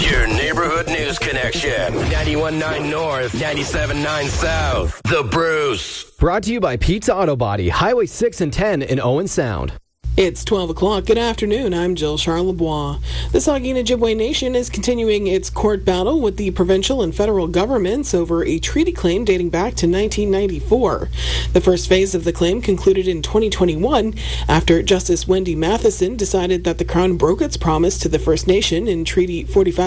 Your neighborhood news connection. 91.9 North, 97.9 South. The Bruce. Brought to you by Pizza Auto Body, Highway 6 and 10 in Owen Sound. It's 12 o'clock. Good afternoon. I'm Jill Charlebois. The Saugeen Ojibwe Nation is continuing its court battle with the provincial and federal governments over a treaty claim dating back to 1994. The first phase of the claim concluded in 2021 after Justice Wendy Matheson decided that the Crown broke its promise to the First Nation in Treaty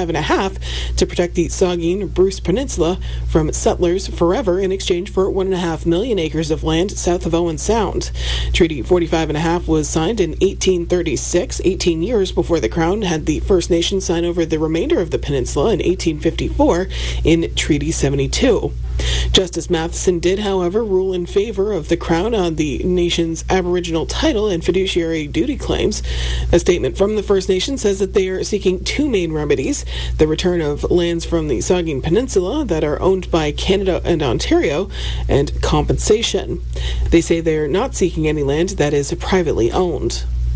45.5 to protect the Saugeen Bruce Peninsula from settlers forever in exchange for 1.5 million acres of land south of Owen Sound. Treaty 45.5 was signed in 1836, 18 years before the Crown had the First Nation sign over the remainder of the peninsula in 1854 in Treaty 72. Justice Matheson did, however, rule in favor of the Crown on the nation's Aboriginal title and fiduciary duty claims. A statement from the First Nation says that they are seeking two main remedies: the return of lands from the Saugeen Peninsula that are owned by Canada and Ontario, and compensation. They say they are not seeking any land that is privately owned.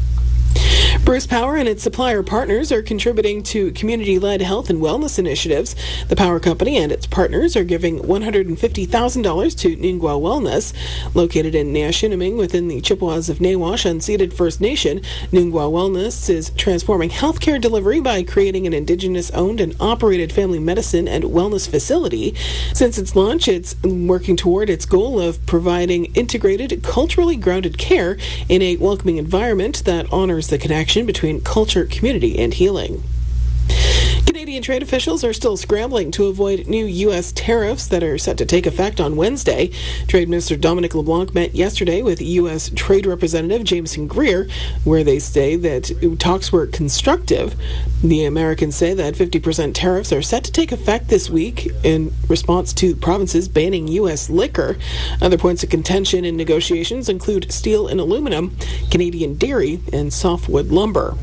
Bruce Power and its supplier partners are contributing to community-led health and wellness initiatives. The power company and its partners are giving $150,000 to Ningwa Wellness. Located in Nashuniming within the Chippewas of Nawash unceded First Nation, Ningwa Wellness is transforming healthcare delivery by creating an Indigenous-owned and operated family medicine and wellness facility. Since its launch, it's working toward its goal of providing integrated, culturally grounded care in a welcoming environment that honors the connection between culture, community, and healing. Canadian trade officials are still scrambling to avoid new U.S. tariffs that are set to take effect on Wednesday. Trade Minister Dominic LeBlanc met yesterday with U.S. Trade Representative Jameson Greer, where they say that talks were constructive. The Americans say that 50% tariffs are set to take effect this week in response to provinces banning U.S. liquor. Other points of contention in negotiations include steel and aluminum, Canadian dairy, and softwood lumber.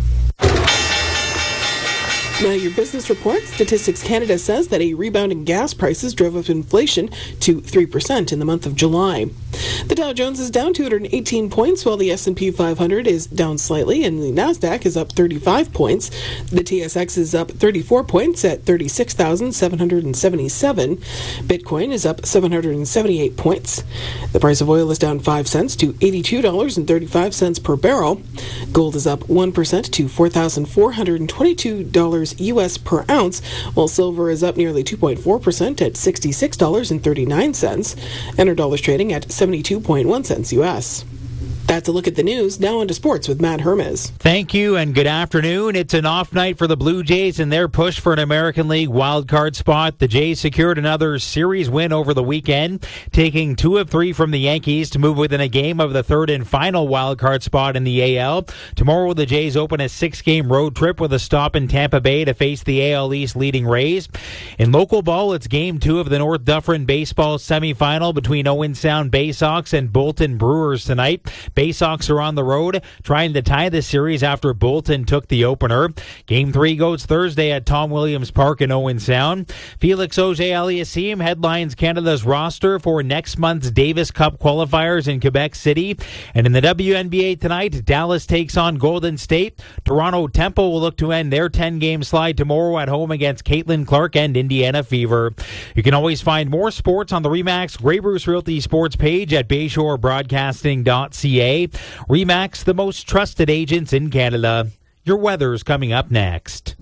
Now, your business report. Statistics Canada says that a rebound in gas prices drove up inflation to 3% in the month of July. The Dow Jones is down 218 points, while the S&P 500 is down slightly, and the Nasdaq is up 35 points. The TSX is up 34 points at 36,777. Bitcoin is up 778 points. The price of oil is down 5 cents to $82.35 per barrel. Gold is up 1% to $4,422 U.S. per ounce, while silver is up nearly 2.4% at $66.39, and our dollar's trading at 72.1 cents U.S. That's a look at the news. Now on to sports with Matt Hermes. Thank you and good afternoon. It's an off night for the Blue Jays in their push for an American League wildcard spot. The Jays secured another series win over the weekend, taking 2 of 3 from the Yankees to move within a game of the third and final wildcard spot in the AL. Tomorrow the Jays open a 6-game road trip with a stop in Tampa Bay to face the AL East leading Rays. In local ball, it's Game 2 of the North Dufferin Baseball semifinal between Owen Sound Bay Sox and Bolton Brewers tonight. Bay Sox are on the road trying to tie the series after Bolton took the opener. Game 3 goes Thursday at Tom Williams Park in Owen Sound. Felix Auger-Aliassime headlines Canada's roster for next month's Davis Cup qualifiers in Quebec City. And in the WNBA tonight, Dallas takes on Golden State. Toronto Temple will look to end their 10-game slide tomorrow at home against Caitlin Clark and Indiana Fever. You can always find more sports on the RE/MAX Grey Bruce Realty sports page at BayShoreBroadcasting.ca. RE/MAX, the most trusted agents in Canada. Your weather's coming up next.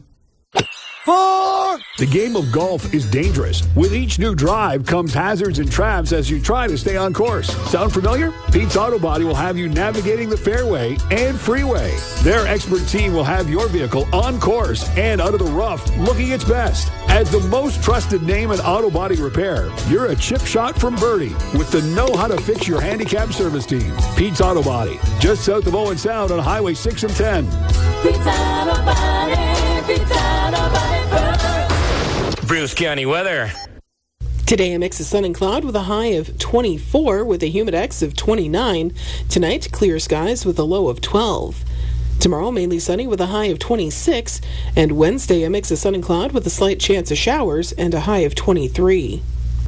The game of golf is dangerous. With each new drive comes hazards and traps as you try to stay on course. Sound familiar? Pete's Auto Body will have you navigating the fairway and freeway. Their expert team will have your vehicle on course and out of the rough looking its best. As the most trusted name in auto body repair, you're a chip shot from Birdie with the know-how-to-fix your handicap service team. Pete's Auto Body, just south of Owen Sound on Highway 6 and 10. Pete's Auto Body, Pete's Auto Body. Bruce County weather. Today, a mix of sun and cloud with a high of 24 with a humidex of 29. Tonight, clear skies with a low of 12. Tomorrow, mainly sunny with a high of 26. And Wednesday, a mix of sun and cloud with a slight chance of showers and a high of 23.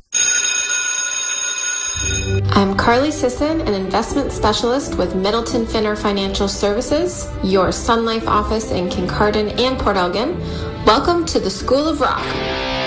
I'm Carly Sisson, an investment specialist with Middleton Finner Financial Services, your Sun Life office in Kincardine and Port Elgin. Welcome to the School of Rock.